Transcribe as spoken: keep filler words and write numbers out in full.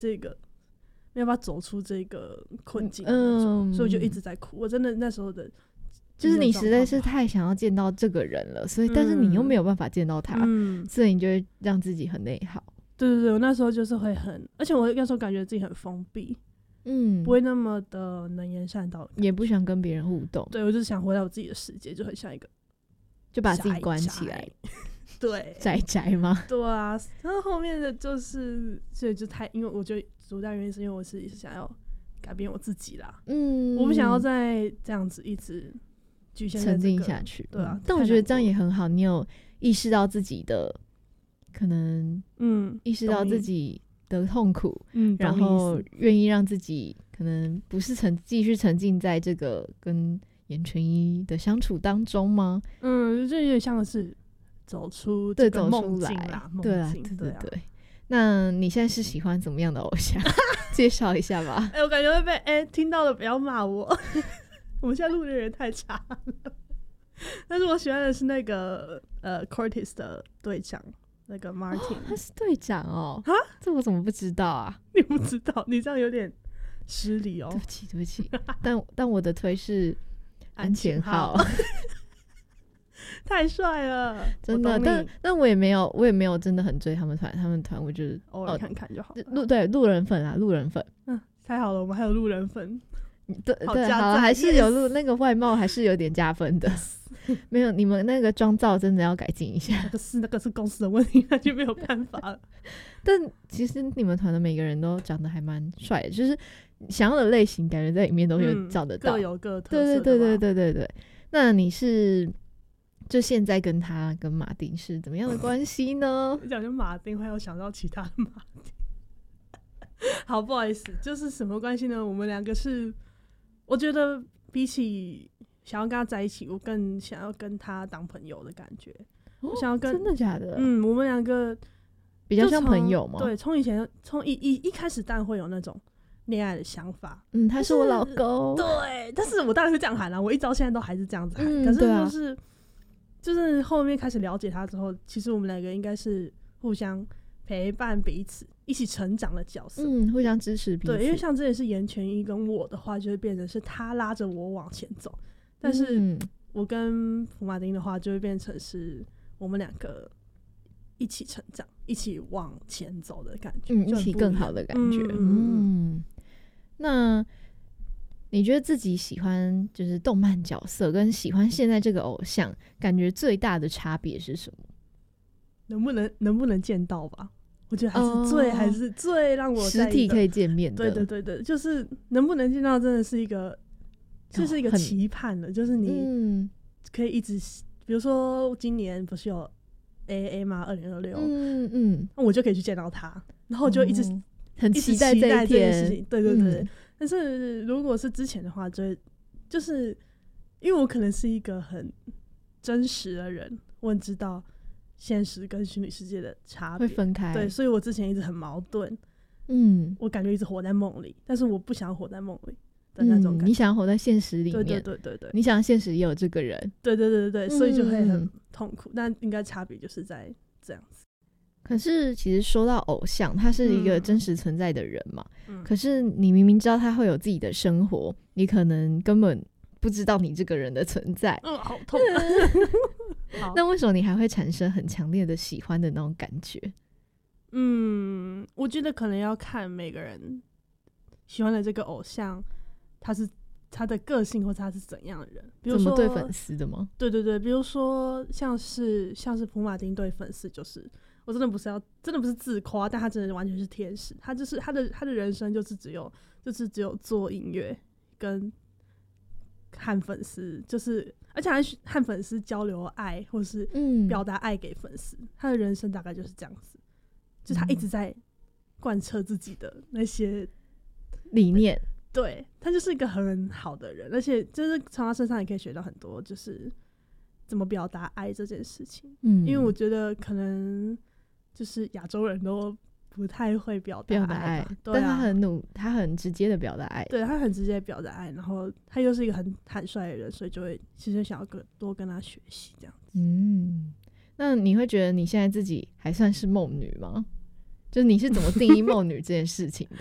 这个没有办法走出这个困境的那种、嗯、所以我就一直在哭。我真的那时候的就是你实在是太想要见到这个人了，所以、嗯、但是你又没有办法见到他、嗯、所以你就会让自己很内耗。 对对对，我那时候就是会很，而且我那时候感觉自己很封闭，嗯，不会那么的能言善道， 也不想跟别人互动。 对，我就是想回到我自己的世界，就很像一个就把自己关起来。 对， 宅宅吗？ 对啊，然后后面的就是所以就太，因为我觉得主要原因是因为我是想要改变我自己啦，嗯，我不想要再这样子一直局限在、这个、沉浸下去。 对啊、嗯， 但我觉得这样也很好，你有意识到自己的可能，嗯，意识到自己的痛苦，嗯，然后愿意让自己可能不是沉继续沉浸在这个跟严纯一的相处当中吗？ 嗯，就有点像是走出这个梦境啦， 对啊，对对对。啊、那你现在是喜欢怎么样的偶像？介绍一下吧。 哎、欸，我感觉会被哎、欸、听到的不要骂我，我们现在录的人太差了。但是我喜欢的是那个呃 Curtis 的队长。那个 Martin、哦、 他是队长哦，啊，这我怎么不知道啊？ 你不知道，你这样有点失礼哦。 对不起，对不起。但但我的推是安前号， 太帅了， 真的。但但我也没有，我也没有真的很追他们团，他们团我就是偶尔看看就好了。 路对路人粉啊，路人粉。 嗯，太好了，我们还有路人粉。 对对，好，还是有路、yes. 那个外貌还是有点加分的。没有，你们那个妆造真的要改进一下。 那个是那个是公司的问题，那就没有办法了。 但其实你们团的每个人都长得还蛮帅的，就是想要的类型，感觉在里面都有找得到， 嗯、各有各特色。 对对对对对对对。那你是就现在跟他跟马丁是怎么样的关系呢？ 你讲就马丁，会有想到其他的马丁。好，不好意思，就是什么关系呢？我们两个是。我觉得比起想要跟他在一起，我更想要跟他当朋友的感觉。哦、我想要跟真的假的？ 嗯，我们两个比较像朋友吗？ 对，从以前从一一一开始，当然会有那种恋爱的想法。 嗯，他是我老公。 对，但是我当然会这样喊啦、啊，我一直到现在都还是这样子喊。嗯、可是就是、啊、就是后面开始了解他之后，其实我们两个应该是互相陪伴彼此。一起成长的角色， 嗯，互相支持彼此。 对，因为像之前是严全一跟我的话，就会变成是他拉着我往前走，但是我跟普马丁的话，就会变成是我们两个一起成长，一起往前走的感觉， 嗯，一起更好的感觉。嗯, 嗯，那你觉得自己喜欢就是动漫角色，跟喜欢现在这个偶像，感觉最大的差别是什么？ 能不能能不能见到吧？我觉得还是最、oh, 还是最让我实体可以见面的， 对对对对，就是能不能见到真的是一个，这、就是一个期盼的，就是你可以一直，比如说今年不是有 A A A 吗？二零二六，嗯嗯，那我就可以去见到他，然后我就一直、哦、 很期待这一天， 事情对对对、嗯。但是如果是之前的话，就会就是因为我可能是一个很真实的人，我很知道。现实跟虚拟世界的差别会分开， 对，所以我之前一直很矛盾，嗯，我感觉一直活在梦里，但是我不想活在梦里的那种感觉、嗯。 你想活在现实里面， 对对对对对， 你想现实也有这个人， 对对对对对，所以就会很痛苦。嗯、但应该差别就是在这样子。 可是其实说到偶像，他是一个真实存在的人嘛，嗯、可是你明明知道他会有自己的生活，你可能根本不知道你这个人的存在， 嗯，好痛。 那为什么你还会产生很强烈的喜欢的那种感觉？ 嗯，我觉得可能要看每个人喜欢的这个偶像，他是他的个性或者他是怎样的人。比如说怎么对粉丝的吗？ 对对对，比如说像是像是普马丁对粉丝，就是我真的不是要真的不是自夸，但他真的完全是天使。他就是他的他的人生就是只有就是只有做音乐跟和粉丝，就是而且还和粉丝交流爱，或是表达爱给粉丝、嗯。他的人生大概就是这样子，就是他一直在贯彻自己的那些理念。 对，他就是一个很好的人，而且就是从他身上也可以学到很多，就是怎么表达爱这件事情。嗯，因为我觉得可能就是亚洲人都不太会表达 爱, 表达爱、啊、 但他很努，他很直接的表达爱。 对，他很直接的表达爱，然后他又是一个很坦率的人，所以就会其实想要跟多跟他学习这样子。 嗯，那你会觉得你现在自己还算是梦女吗？ 就是你是怎么定义梦女这件事情的？